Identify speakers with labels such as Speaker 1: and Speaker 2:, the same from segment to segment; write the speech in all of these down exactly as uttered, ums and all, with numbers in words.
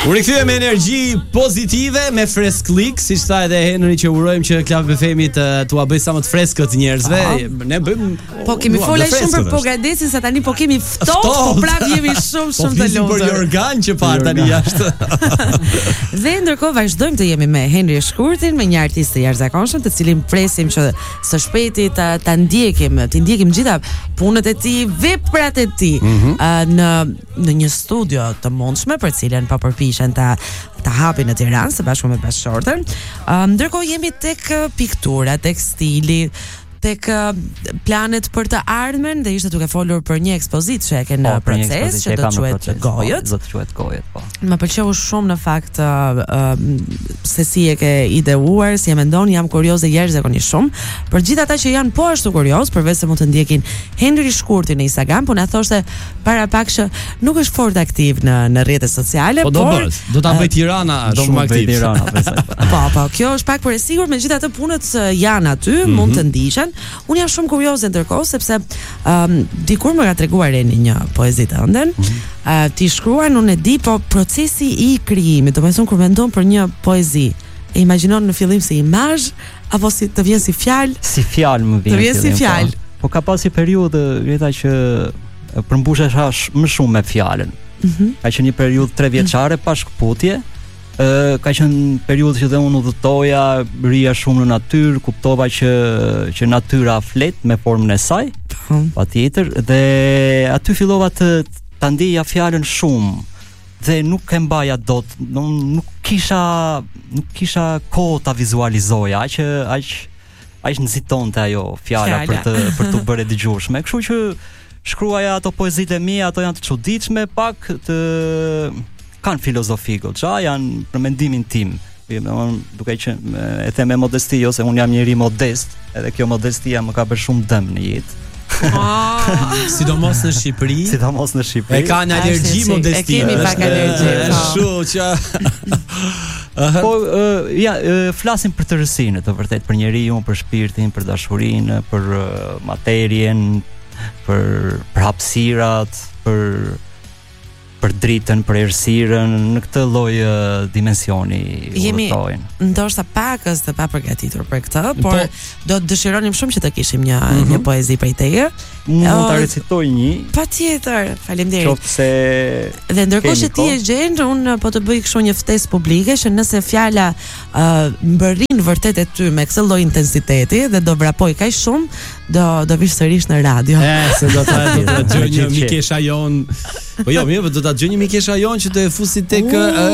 Speaker 1: U rikthye me energji pozitive, me freskëllik, siç tha edhe Henri që urojmë që Club F M të tua bëj sa më të freskët njerëzve. Ne bëjmë
Speaker 2: Po kemi folur shumë për Pogadesin, sa tani po kemi ftohtë, po prap jemi shumë shumë të lumtur.
Speaker 1: Po për Jorgan që pa tani jashtë.
Speaker 2: Dhe ndërkohë vazhdojmë të jemi me Henri Shkurtin, me një artist të jashtëzakonshëm, të cilin presim që së shpejti ta ta ndjekim, të ndjekim gjitha punët e tij, veprat e tij mm-hmm. uh, në në një studio të mundshme për cilën po përpiqen ta ta hapin në Tiranë së bashku me bashkëshortën. Uh, ndërkohë jemi tek piktura, tek stili, tek planet për të ardhmen dhe ishte duke folur për një ekspozitë që e ke në proces, që do të quhet Gojët.
Speaker 3: Do të quhet Gojët, po.
Speaker 2: Më pëlqeu shumë në fakt uh, uh, se si e ke ideuar, si e mendon, jam kurioze jashtëzakonisht shumë. Për gjithë ata që janë po ashtu kurioz, përveç se mund të ndjekin Henri Shkurtin në Instagram, po na thoshte para pak që nuk është fort aktiv në në rrjetet sociale,
Speaker 1: po do bëj, do ta bëj Tirana shumë aktiv.
Speaker 3: Tirana,
Speaker 2: po, po, kjo është pak për e sigurt, megjithatë punët janë aty, mm-hmm. mund të ndiqen. Unë jam shumë kurioze ndërkohë sepse um, dikur më ka treguar Eni një poezi të ëndën. Mm-hmm. Uh, ti shkruar, unë e di, po procesi i krijimit, domethënë kur mendon për një poezi, e imagjinon në fillim si imazh apo si të vjen si fjalë?
Speaker 3: Si fjalë më vjen.
Speaker 2: Të vjen si fjalë.
Speaker 3: Po, po ka pasi periudhë Greta që përmbushesha më shumë me fjalën. Mm-hmm. Ka qenë një periudhë tre vjeçare pa shkputje. Uh, ka qenë periudhë që dhe unë udhëtoja, rria shumë në natyrë, kuptova që që natyra flet me formën e saj, mm. patjetër, dhe aty fillova të ta ndjeja fjalën shumë dhe nuk e mbaja dot, nuk, nuk kisha nuk kisha kohë ta vizualizoja, aq aq aq nxitonte ajo fjala për të për të bërë dëgjueshme. Kështu që shkruaja ato poezitë e mia, ato janë të çuditshme, pak të kanë filozofi goxha, janë për mendimin tim. Duke që e them me modesti, ose unë jam njëri modest, edhe kjo modestia më ka bërë shumë dëm në jetë.
Speaker 1: Ah, sidomos në Shqipëri.
Speaker 3: Sidomos në Shqipëri.
Speaker 1: E kanë alergji modesti.
Speaker 2: E kemi pak alergji.
Speaker 1: Ashtu që
Speaker 3: po uh, ja uh, flasim për tërësinë, të vërtet, për njeriu, për shpirtin, për dashurinë, për uh, materien, për për hapësirat, për për dritën, për errësirën, në këtë lloj uh, dimensioni udhëtojnë.
Speaker 2: Ndoshta pakës të papërgatitur për këtë, por po, do të dëshironim shumë që të kishim një mm-hmm. një poezi prej teje.
Speaker 3: Mund ta recitoj një?
Speaker 2: Patjetër, faleminderit.
Speaker 3: Qofse
Speaker 2: dhe ndërkohë që ti e gjen, unë po të bëj kështu një ftesë publike që nëse fjala uh, mbërrin vërtet e ty me këtë lloj intensiteti dhe do vrapoj kaq shumë, do do vish sërish në radio.
Speaker 1: E, se do ta do ta dëgjoj një mikesha jon. Po jo, mirë, do ta dëgjoj një mikesha jon që do e fusi tek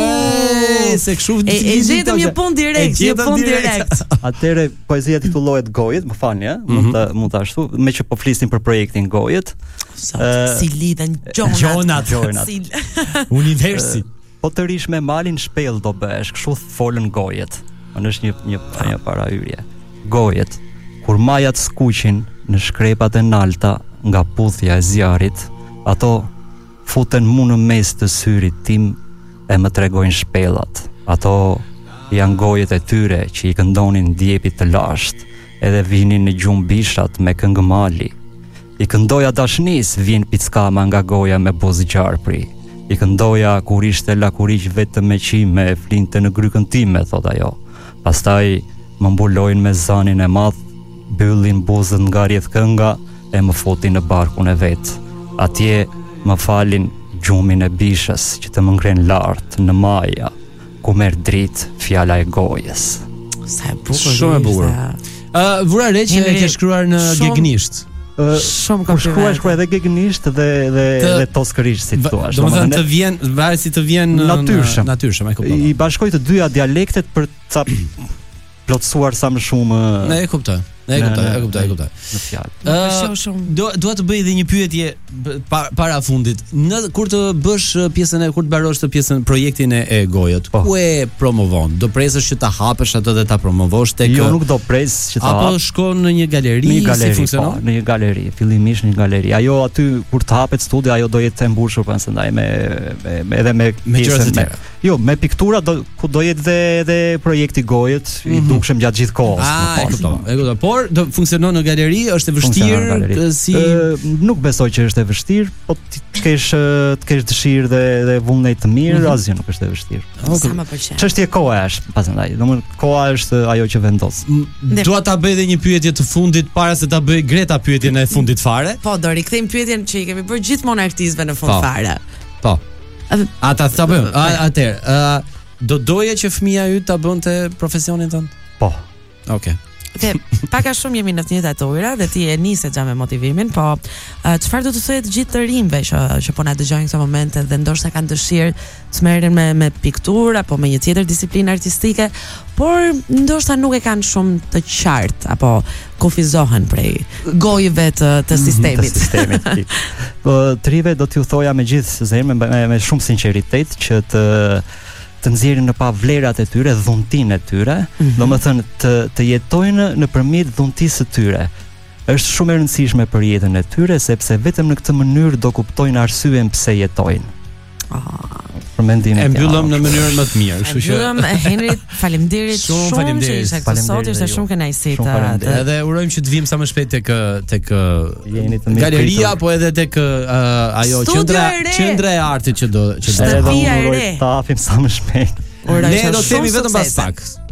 Speaker 1: ë se kështu
Speaker 2: e, e gjetëm një punë direkt, një punë direkt.
Speaker 3: Atëre poezia titullohet Gojët, më falni, ë, mund ta mund ta ashtu, me që po flisnim për projektin Gojët.
Speaker 2: Si lidhen gjonat,
Speaker 3: gjonat.
Speaker 1: Universi.
Speaker 3: Po të rish me malin shpellë do bëhesh, kështu folën Gojët. Është një një një parahyrje. Gojët, kur majat skuqin në shkrepat e nalta nga puthja e zjarit, ato futen mu në mes të syrit tim e më tregojnë shpellat. Ato janë gojët e tyre që i këndonin djepit të lasht, edhe vinin në gjumë bishat me këngëmali. I këndoja dashnis, vjen pickama nga goja me buzë gjarpri. I këndoja kur ishte lakuriq vetëm me qime, flinte në grykën time, thot ajo. Pastaj më mbulojnë me zanin e madh, byllin buzën nga rrjedh kënga e më futin në barkun e vet. Atje më falin gjumin e bishës që të më ngren lart në maja, ku merr dritë fjala e gojës.
Speaker 2: Sa e bukur.
Speaker 1: Shumë e bukur. Ë uh, vura re që e ke shkruar në gegnisht.
Speaker 3: Uh, Shumë ka shkruar shkruaj edhe gegnisht dhe dhe të, dhe toskërisht, si thua.
Speaker 1: Domethënë të vjen, varet si të vjen
Speaker 3: natyrshëm.
Speaker 1: Natyrshëm, e kuptoj.
Speaker 3: I bashkoj të dyja dialektet për ca plotësuar sa më shumë.
Speaker 1: Ne e kuptoj. Ne e kuptoj, e kuptoj, e kuptoj.
Speaker 3: Në fjalë.
Speaker 2: Ë,
Speaker 1: do dua të bëj edhe një pyetje para fundit. Në kur të bësh pjesën e kur të mbarosh të pjesën projektin e, e Gojët,
Speaker 3: po,
Speaker 1: ku e promovon? Do presësh që ta hapësh atë dhe ta promovosh tek
Speaker 3: Jo, nuk do pres që ta hap.
Speaker 1: Apo shkon në një galeri,
Speaker 3: një galeri
Speaker 1: si funksionon?
Speaker 3: Po, në një galeri, fillimisht në një galeri. Ajo aty kur të hapet studio, ajo do jetë e mbushur pastaj me, me, me edhe me
Speaker 1: me
Speaker 3: pjesën
Speaker 1: me,
Speaker 3: Jo, me piktura do ku do jetë dhe edhe projekti gojët i dukshëm gjatë gjithë kohës.
Speaker 1: Ah, e kuptova. E kuptova. Por do funksionon në galeri, është e vështirë si
Speaker 3: uh, nuk besoj që është e vështirë, po ti të kesh të kesh dëshirë dhe dhe vullnet të mirë, mm-hmm. asgjë nuk është e vështirë.
Speaker 2: Sa më pëlqen.
Speaker 3: Çështja e koha është, pastaj. Domethënë koha është ajo që vendos.
Speaker 1: Dua ta bëj edhe një pyetje të fundit para se ta bëj Greta pyetjen e fundit fare.
Speaker 2: Po, do rikthejmë pyetjen që i kemi bërë gjithmonë artistëve në fund fare.
Speaker 1: Po. Ata ta bëjmë. Atëherë, ë do doje që fëmia yt ta bënte profesionin tënd?
Speaker 3: Po.
Speaker 1: Okej.
Speaker 2: Dhe pak a shumë jemi në të njëjtat ujëra dhe ti e nise xha me motivimin, po çfarë do të thojë të gjithë të rinjve që që po na dëgjojnë në këtë moment dhe ndoshta kanë dëshirë të merren me me pikturë apo me një tjetër disiplinë artistike, por ndoshta nuk e kanë shumë të qartë apo kufizohen prej gojëve të të sistemit.
Speaker 3: Të sistemit. Po trive do t'ju thoja me gjithë zemrën me, me shumë sinqeritet që të të nxjerrin në pa vlerat e tyre, dhuntinë e tyre, mm-hmm. domethënë të të jetojnë nëpërmjet dhuntisë së tyre. Është shumë e rëndësishme për jetën e tyre sepse vetëm në këtë mënyrë do kuptojnë arsyeën pse jetojnë.
Speaker 2: Ah,
Speaker 3: për mendimin
Speaker 1: e mbyllëm në mënyrën më të mirë, kështu që
Speaker 2: mbyllëm Henrit, faleminderit shumë, shumë që ishte këtu sot, ishte shumë kënaqësi të.
Speaker 1: Edhe urojmë që të vim sa më shpejt tek tek
Speaker 3: galeria
Speaker 1: apo edhe tek uh, ajo qendra qendra e artit që do që do.
Speaker 3: Edhe uroj të hapim sa më shpejt.
Speaker 1: Ne do të themi vetëm pas pak.